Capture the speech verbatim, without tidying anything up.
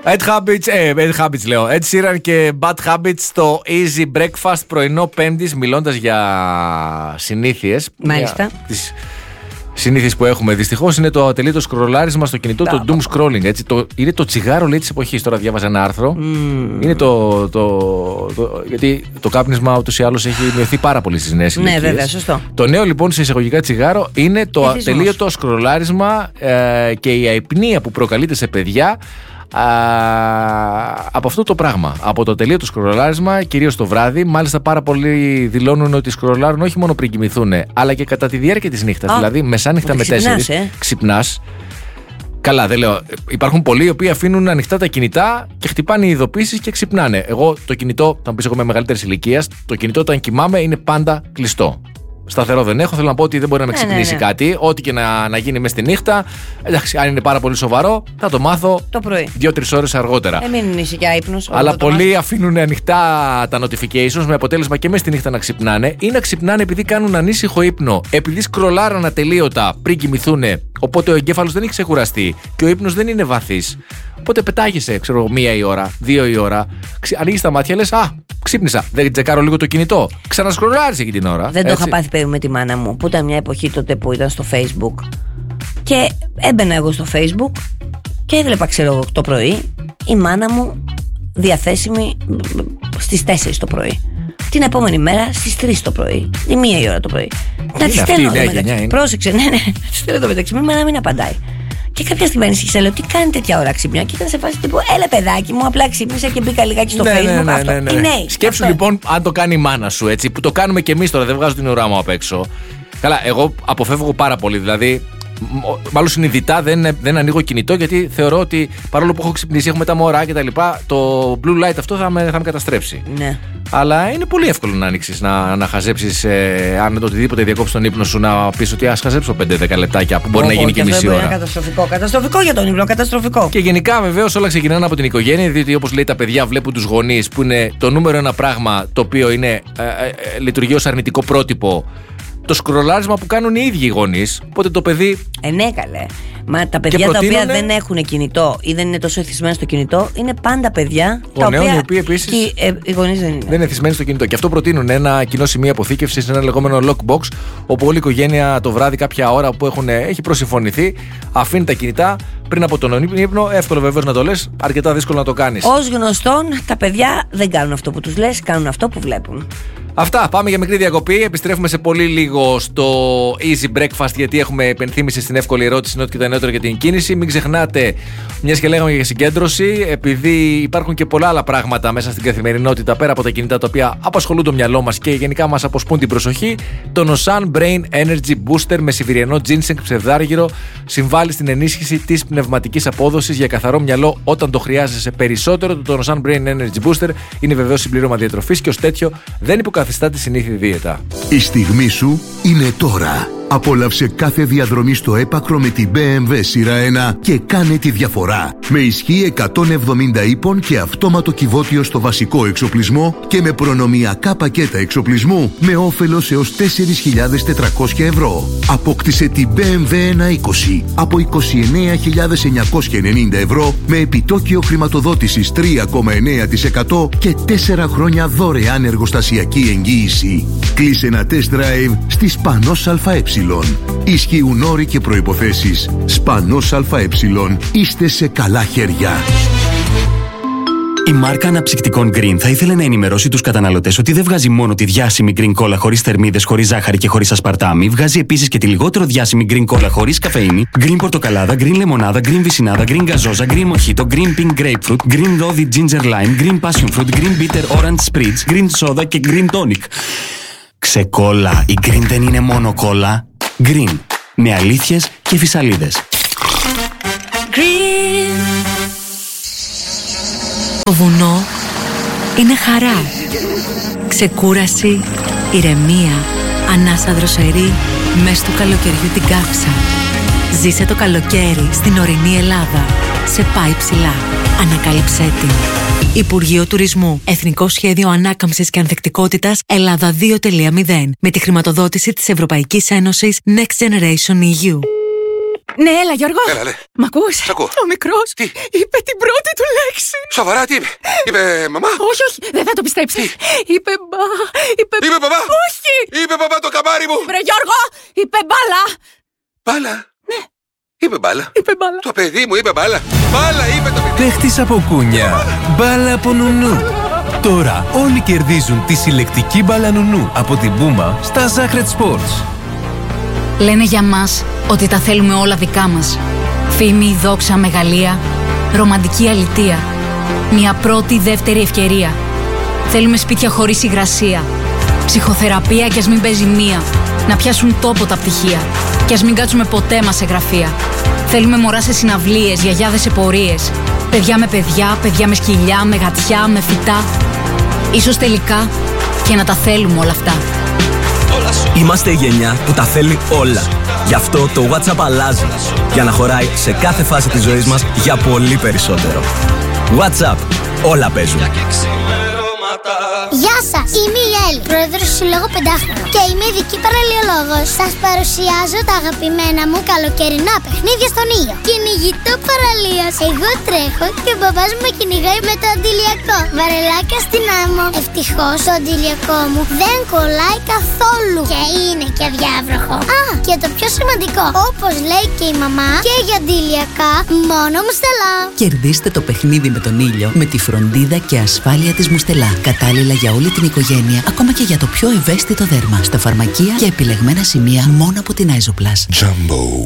Ed Habits, ε, Ed Habits λέω. Ed Sheeran και Bad Habits στο Easy Breakfast πρωινό Πέμπτης, μιλώντας για συνήθειες. Μάλιστα. Τις συνήθειες που έχουμε δυστυχώς είναι το ατελείτο σκρολάρισμα στο κινητό, το doom scrolling. Έτσι, το, είναι το τσιγάρο, λέει, της εποχής. Τώρα διάβαζα ένα άρθρο. Mm. Είναι το, το, το. Γιατί το κάπνισμα ούτως ή άλλως έχει μειωθεί πάρα πολύ στις νέες ηλικίες. Ναι, βέβαια, σωστό. Το νέο λοιπόν σε εισαγωγικά τσιγάρο είναι το ατελείωτο σκρολάρισμα ε, και η αϊπνία που προκαλείται σε παιδιά. Α, από αυτό το πράγμα, από το τελείωτο σκρολάρισμα, κυρίως το βράδυ. Μάλιστα, πάρα πολλοί δηλώνουν ότι σκρολάρουν όχι μόνο πριν κοιμηθούν, αλλά και κατά τη διάρκεια της νύχτας. Δηλαδή, μεσάνυχτα με τέσσερις ε. ξυπνάς. Καλά, δεν λέω. Υπάρχουν πολλοί οι οποίοι αφήνουν ανοιχτά τα κινητά και χτυπάνε οι ειδοποίησεις και ξυπνάνε. Εγώ το κινητό, θα μου πεις εγώ με μεγαλύτερης ηλικίας, το κινητό όταν κοιμάμαι είναι πάντα κλειστό. Σταθερό δεν έχω. Θέλω να πω ότι δεν μπορεί να με ξυπνήσει ναι, ναι, ναι. κάτι. Ό,τι και να, να γίνει μες στη νύχτα. Εντάξει, αν είναι πάρα πολύ σοβαρό, θα το μάθω το πρωί. Δύο-τρεις ώρες αργότερα. Ε, μην είσαι και άϊπνος. Αλλά πολλοί αφήνουν ανοιχτά τα notifications με αποτέλεσμα και μες στη νύχτα να ξυπνάνε ή να ξυπνάνε επειδή κάνουν ανήσυχο ύπνο. Επειδή σκρολάραν ατελείωτα πριν κοιμηθούν. Οπότε ο εγκέφαλος δεν έχει ξεκουραστεί και ο ύπνος δεν είναι βαθύς. Οπότε πετάγεσαι, ξέρω, μία η ώρα, δύο η ώρα. Ανοίγεις τα μάτια, λες, α, ξύπνησα. Δεν τσεκάρω λίγο το κινητό. Ξανασκρολάρεις εκεί την ώρα. Δεν έτσι. Το είχα πάθει παιδί με τη μάνα μου, που ήταν μια εποχή τότε που ήταν στο Facebook. Και έμπαινα εγώ στο Facebook και έβλεπα, ξέρω εγώ, το πρωί η μάνα μου διαθέσιμη στις τέσσερις το πρωί. Την επόμενη μέρα στις τρεις το πρωί, η μία η ώρα το πρωί. Να τη στέλνω εδώ μεταξύ. Πρόσεξε, ναι, ναι, να τη στέλνω εδώ μεταξύ. Μην, μην απαντάει. Και κάποια στιγμή ανησυχήσα, λέω, τι κάνει τέτοια ώρα ξύπνια. Και ήταν σε φάση τύπου, έλα παιδάκι μου, απλά ξύπνησα και μπήκα λιγάκι στο ναι, Facebook. Ναι, ναι, αυτό. ναι, ναι. Οι νέοι. Σκέψου αυτό. Λοιπόν, αν το κάνει η μάνα σου, έτσι, που το κάνουμε και εμείς τώρα, δεν βγάζω την ουρά μου απ' έξω. Καλά, εγώ αποφεύγω πάρα πολύ. Δηλαδή, μάλλον συνειδητά δεν, δεν ανοίγω κινητό, γιατί θεωρώ ότι παρόλο που έχω ξυπνήσει, έχουμε τα μωρά και τα λοιπά, το blue light αυτό θα με, θα με καταστρέψει. Ναι. Αλλά είναι πολύ εύκολο να ανοίξεις, να, να χαζέψεις, ε, αν το οτιδήποτε διακόψει τον ύπνο σου, να πεις ότι ας χαζέψω πέντε δέκα λεπτάκια που μπορεί oh, να γίνει oh, και μισή ώρα. Είναι καταστροφικό, καταστροφικό για τον ύπνο, καταστροφικό. Και γενικά βεβαίως όλα ξεκινάνε από την οικογένεια, διότι όπως λέει τα παιδιά βλέπουν τους γονείς που είναι το νούμερο ένα πράγμα το οποίο είναι, ε, ε, λειτουργεί ως αρνητικό πρότυπο. Το σκρολάρισμα που κάνουν οι ίδιοι οι γονείς. Οπότε το παιδί. Ε, ναι, καλέ. Μα τα παιδιά τα οποία δεν έχουν κινητό ή δεν είναι τόσο εθισμένα στο κινητό είναι πάντα παιδιά. Γονέων, τα οποία οι οποίοι επίσης. Και, ε, οι γονείς δεν είναι. Δεν είναι εθισμένοι στο κινητό. Και αυτό προτείνουν ένα κοινό σημείο αποθήκευσης, ένα λεγόμενο lockbox, όπου όλη η οικογένεια το βράδυ, κάποια ώρα που έχουν, έχει προσυμφωνηθεί, αφήνει τα κινητά πριν από τον ύπνο. Εύκολο βεβαίως να το λες, αρκετά δύσκολο να το κάνεις. Ως γνωστόν, τα παιδιά δεν κάνουν αυτό που τους λες, κάνουν αυτό που βλέπουν. Αυτά, πάμε για μικρή διακοπή. Επιστρέφουμε σε πολύ λίγο στο Easy Breakfast, γιατί έχουμε επενθύμηση στην εύκολη ερώτηση, είναι ότι και τα νεότερα για την κίνηση. Μην ξεχνάτε, μιας και λέγαμε για συγκέντρωση, επειδή υπάρχουν και πολλά άλλα πράγματα μέσα στην καθημερινότητα πέρα από τα κινητά τα οποία απασχολούν το μυαλό μας και γενικά μας αποσπούν την προσοχή. Το Nosan Brain Energy Booster με σιβηριανό ginseng ψευδάργυρο συμβάλλει στην ενίσχυση της πνευματικής απόδοσης για καθαρό μυαλό όταν το χρειάζεσαι περισσότερο. Το Nosan Brain Energy Booster είναι βεβαίως συμπλήρωμα διατροφής και ως τέτοιο δεν υποκαθιστά τη συνήθη δίαιτα. Η στιγμή σου είναι τώρα. Απόλαυσε κάθε διαδρομή στο έπακρο με την μπι εμ ντάμπλιου σειρά ένα και κάνε τη διαφορά. Με ισχύ εκατόν εβδομήντα ύπων και αυτόματο κυβότιο στο βασικό εξοπλισμό και με προνομιακά πακέτα εξοπλισμού με όφελος έως τέσσερις χιλιάδες τετρακόσια ευρώ. Απόκτησε την μπι εμ ντάμπλιου ένα είκοσι από είκοσι εννέα χιλιάδες εννιακόσια ενενήντα ευρώ με επιτόκιο χρηματοδότησης τρία κόμμα εννέα τοις εκατό και τέσσερα χρόνια δωρεάν εργοστασιακή εγγύηση. Κλείσε ένα test drive στη Σπανός ΑΕ. Ισχύουν όροι και προϋποθέσεις. Σπανός ΑΕ. Είστε σε καλά χέρια. Η μάρκα αναψυκτικών Green θα ήθελε να ενημερώσει τους καταναλωτές ότι δεν βγάζει μόνο τη διάσημη Green Cola χωρίς θερμίδες, χωρίς ζάχαρη και χωρίς ασπαρτάμι, βγάζει επίσης και τη λιγότερο διάσημη Green Cola χωρίς καφεΐνη, Green Πορτοκαλάδα, Green Λεμονάδα, Green Βυσσινάδα, Green Γκαζόζα, Green Mojito, Green Pink Grapefruit, Green Rosy Ginger Lime, Green Passion Fruit, Green Bitter Orange Spritz, Green Soda και Green Tonic. Ξεκόλα, η Green δεν είναι μόνο κόλλα. Green, με αλήθειες και φυσαλίδες. Green. Το βουνό είναι χαρά, ξεκούραση, ηρεμία, ανάσα δροσερή, μες του καλοκαιριού την κάψα. Ζήσε το καλοκαίρι στην ορεινή Ελλάδα. Σε πάει ψηλά. Ανακάλυψέ την. Υπουργείο Τουρισμού. Εθνικό Σχέδιο Ανάκαμψης και Ανθεκτικότητας Ελλάδα δύο κόμμα μηδέν. Με τη χρηματοδότηση της Ευρωπαϊκής Ένωσης Next Generation ι γιου. Ναι, έλα Γιώργο. Έλα, λέ. Μ' ακούς? Σ' ακούω. Ο μικρός Τι? είπε την πρώτη του λέξη. Σοβαρά, τι είπε? Είπε μαμά? Όχι, όχι, δεν θα το πιστέψει. Είπε μπα. Είπε, είπε μπαμπά. Όχι. Είπε μπαμπά το καμάρι μου. Βρε Γιώργο, είπε μπάλα. Μπάλα. Ναι. Είπε μπάλα. Είπε μπάλα. Το παιδί μου είπε μπάλα. Μπάλα είπε το παιδί. Παίχτης από κούνια. Μπάλα από νουνού. Τώρα όλοι κερδίζουν τη συλλεκτική μπάλα νουνού από την Puma στα Sacred Sports. Λένε για μας ότι τα θέλουμε όλα δικά μας. Φήμη, δόξα, μεγαλεία, ρομαντική αλητεία. Μια πρώτη, δεύτερη ευκαιρία. Θέλουμε σπίτια χωρίς υγρασία. Ψυχοθεραπεία κι ας μην παίζει μία. Να πιάσουν τόπο τα πτυχία. Κι ας μην κάτσουμε ποτέ μας σε γραφεία. Θέλουμε μωρά σε συναυλίες, γιαγιάδες σε πορείες. Παιδιά με παιδιά, παιδιά με σκυλιά, με γατιά, με φυτά. Ίσως τελικά και να τα θέλουμε όλα αυτά. Είμαστε η γενιά που τα θέλει όλα. Γι' αυτό το WhatsApp αλλάζει. Για να χωράει σε κάθε φάση της ζωής μας για πολύ περισσότερο. WhatsApp. Όλα παίζουν. Γεια σας, είμαι η Έλλη, πρόεδρος του Συλλόγου Πεντάχρονο και είμαι ειδική παραλιολόγος. Σας παρουσιάζω τα αγαπημένα μου καλοκαιρινά παιχνίδια στον ήλιο. Κυνηγητό παραλίας. Εγώ τρέχω και ο μπαμπάς μου με κυνηγάει με το αντιλιακό. Βαρελάκια στην άμμο. Ευτυχώς το αντιλιακό μου δεν κολλάει καθόλου και είναι και αδιάβροχο. Α, και το πιο σημαντικό, όπως λέει και η μαμά, και για αντιλιακά μόνο Μουστελά. Κερδίστε το παιχνίδι με τον ήλιο με τη φροντίδα και ασφάλεια της Μουστελά. Κατάλληλα για όλη την οικογένεια, ακόμα και για το πιο ευαίσθητο δέρμα. Στα φαρμακεία και επιλεγμένα σημεία μόνο από την Άιζοπλας. Jumbo.